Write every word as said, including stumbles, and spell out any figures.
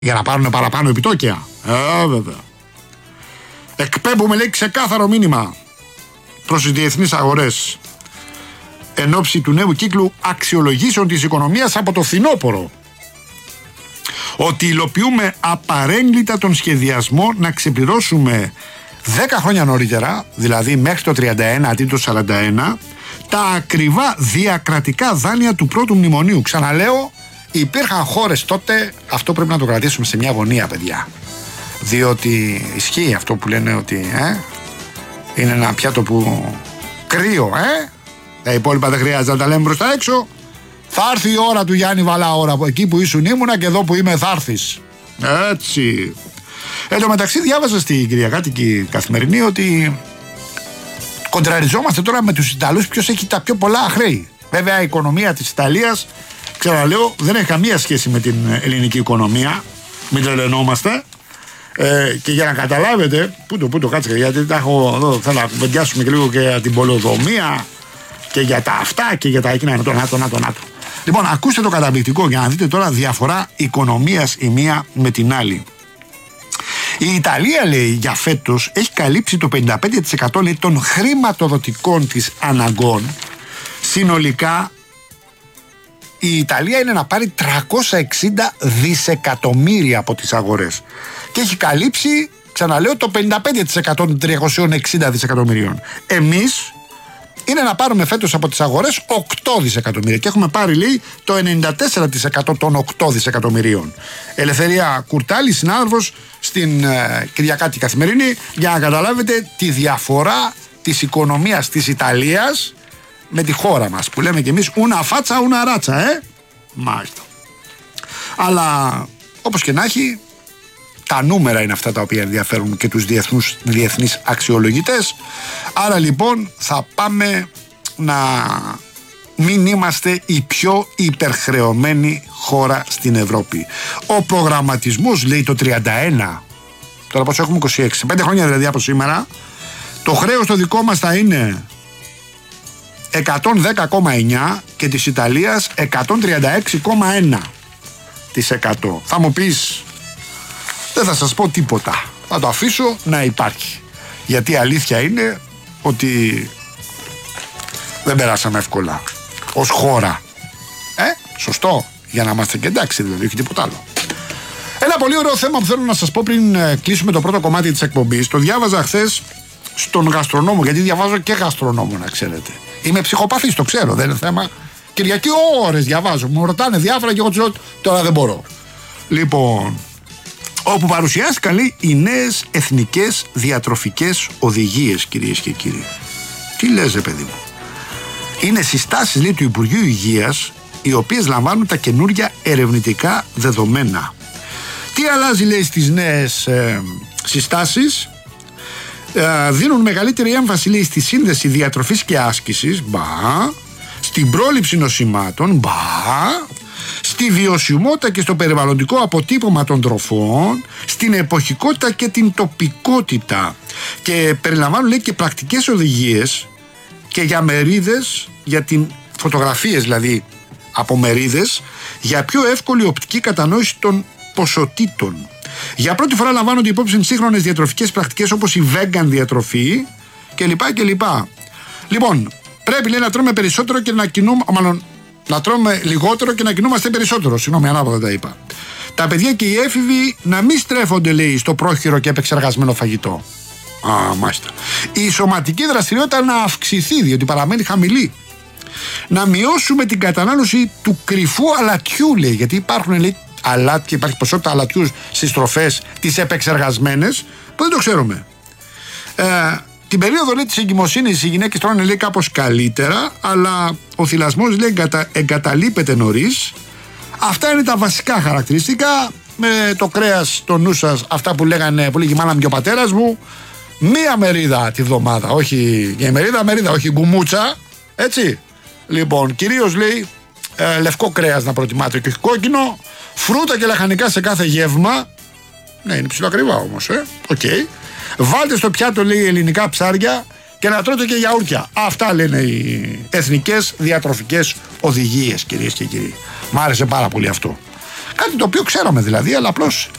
Για να πάρουν παραπάνω επιτόκια. Ε, βέβαια. Εκπέμπουμε, λέει, ξεκάθαρο μήνυμα προς τις διεθνείς αγορές εν ώψη του νέου κύκλου αξιολογήσεων της οικονομίας από το φθινόπωρο, ότι υλοποιούμε απαρέγκλιτα τον σχεδιασμό να ξεπληρώσουμε δέκα χρόνια νωρίτερα, δηλαδή μέχρι το τριάντα ένα αντί το σαράντα ένα, τα ακριβά διακρατικά δάνεια του πρώτου μνημονίου. Ξαναλέω, υπήρχαν χώρες τότε, αυτό πρέπει να το κρατήσουμε σε μια γωνία, παιδιά. Διότι ισχύει αυτό που λένε ότι ε, είναι ένα πιάτο που κρύο, ε. Τα υπόλοιπα δεν χρειάζεται να τα λέμε μπροστά έξω. Θα έρθει η ώρα του Γιάννη Βαλάωρα, από εκεί που ήσουν ήμουνα και εδώ που είμαι θα έρθεις. Έτσι. Εν τω μεταξύ διάβαζα στην Κυριακάτικη Καθημερινή ότι κοντραριζόμαστε τώρα με τους Ιταλούς ποιος έχει τα πιο πολλά χρέη. Βέβαια η οικονομία της Ιταλίας, ξαναλέω, δεν έχει καμία σχέση με την ελληνική οικονομία. Μην τρελαινόμαστε. Ε, και για να καταλάβετε, πού το, πού το κάτσε, γιατί τα έχω εδώ, θέλω να κουβεντιάσουμε και λίγο και για την πολεοδομία και για τα αυτά και για τα εκείνα, το νάτο, νάτο, νάτο. Λοιπόν, ακούστε το καταπληκτικό για να δείτε τώρα διαφορά οικονομίας η μία με την άλλη. Η Ιταλία, λέει, για φέτος έχει καλύψει το πενήντα πέντε τοις εκατό, λέει, των χρηματοδοτικών της αναγκών. Συνολικά η Ιταλία είναι να πάρει τριακόσια εξήντα δισεκατομμύρια από τις αγορές και έχει καλύψει, ξαναλέω, το πενήντα πέντε τοις εκατό των τριακόσια εξήντα δισεκατομμυρίων. Εμείς είναι να πάρουμε φέτος από τις αγορές οκτώ δισεκατομμύρια και έχουμε πάρει, λέει, το ενενήντα τέσσερα τοις εκατό των οκτώ δισεκατομμυρίων. Ελευθερία Κουρτάλη, συνάδελφος στην ε, Κυριακάτη Καθημερινή, για να καταλάβετε τη διαφορά της οικονομίας της Ιταλίας με τη χώρα μας, που λέμε κι εμείς ούνα φάτσα, ούνα ράτσα, ε. Μάλιστα. Αλλά όπως και να έχει, τα νούμερα είναι αυτά τα οποία ενδιαφέρουν και τους διεθνούς, διεθνείς αξιολογητές. Άρα λοιπόν θα πάμε να μην είμαστε η πιο υπερχρεωμένη χώρα στην Ευρώπη. Ο προγραμματισμός, λέει, το τριάντα ένα, τώρα πώς έχουμε είκοσι έξι, πέντε χρόνια δηλαδή από σήμερα, το χρέος το δικό μας θα είναι εκατόν δέκα κόμμα εννιά και της Ιταλίας εκατόν τριάντα έξι κόμμα ένα τοις εκατό. Θα μου πεις, δεν θα σας πω τίποτα, θα το αφήσω να υπάρχει, γιατί η αλήθεια είναι ότι δεν περάσαμε εύκολα ως χώρα. Ε, σωστό, για να είμαστε και εντάξει, δηλαδή, όχι τίποτα άλλο. Ένα πολύ ωραίο θέμα που θέλω να σας πω πριν κλείσουμε το πρώτο κομμάτι της εκπομπής. Το διάβαζα χθες στον γαστρονόμο, γιατί διαβάζω και γαστρονόμο, να ξέρετε. Είμαι ψυχοπαθής, το ξέρω, δεν είναι θέμα. Κυριακή ώρες διαβάζω, μου ρωτάνε διάφορα και εγώ τους λέω τώρα δεν μπορώ. Λοιπόν, όπου παρουσιάστηκαν, λέει, οι νέες εθνικές διατροφικές οδηγίες, κυρίες και κύριοι. Τι λες, ρε παιδί μου? Είναι συστάσεις, λέει, του Υπουργείου Υγείας, οι οποίες λαμβάνουν τα καινούργια ερευνητικά δεδομένα. Τι αλλάζει, λέει, στις νέες ε, συστάσεις? Ε, δίνουν μεγαλύτερη έμφαση, λέει, στη σύνδεση διατροφής και άσκησης, μπα, στην πρόληψη νοσημάτων, μπα, στη βιωσιμότητα και στο περιβαλλοντικό αποτύπωμα των τροφών, στην εποχικότητα και την τοπικότητα, και περιλαμβάνουν, λέει, και πρακτικές οδηγίες και για μερίδες, για την φωτογραφίες δηλαδή από μερίδες, για πιο εύκολη οπτική κατανόηση των ποσοτήτων. Για πρώτη φορά λαμβάνονται υπόψη σύγχρονες διατροφικές πρακτικές όπως η vegan διατροφή κλπ. κλπ. Λοιπόν, πρέπει, λέει, να τρώμε περισσότερο και να κινούμε, μάλλον να τρώμε λιγότερο και να κινούμαστε περισσότερο. Συγγνώμη, ανάποδα τα είπα. Τα παιδιά και οι έφηβοι να μην στρέφονται, λέει, στο πρόχειρο και επεξεργασμένο φαγητό. Α, μάλιστα. Η σωματική δραστηριότητα να αυξηθεί, διότι παραμένει χαμηλή. Να μειώσουμε την κατανάλωση του κρυφού αλατιού, λέει, γιατί υπάρχουν, λέει, αλάτια, υπάρχει ποσότητα αλατιού στις τροφές τις επεξεργασμένες που δεν το ξέρουμε. Ε, την περίοδο, λέει, της εγκυμοσύνης οι γυναίκες τρώνε, λέει, κάπως καλύτερα, αλλά ο θυλασμός, λέει, εγκατα, εγκαταλείπεται νωρίς. Αυτά είναι τα βασικά χαρακτηριστικά. Με το κρέας στο νου σας, αυτά που λέγανε, που λέγει η μάνα μου και ο πατέρας μου, μία μερίδα τη βδομάδα, όχι η μερίδα, μερίδα, όχι γκουμούτσα, έτσι. Λοιπόν, κυρίως, λέει, ε, λευκό κρέας να προτιμάτε και όχι κόκκινο, φρούτα και λαχανικά σε κάθε γεύμα. Ναι, είναι ψιλοακριβά όμως, ε. Οκ. Okay. Βάλτε στο πιάτο, λέει, ελληνικά ψάρια και να τρώτε και γιαούρτια. Αυτά λένε οι εθνικές διατροφικές οδηγίες, κυρίες και κύριοι. Μ' άρεσε πάρα πολύ αυτό. Κάτι το οποίο ξέραμε δηλαδή, αλλά απλώς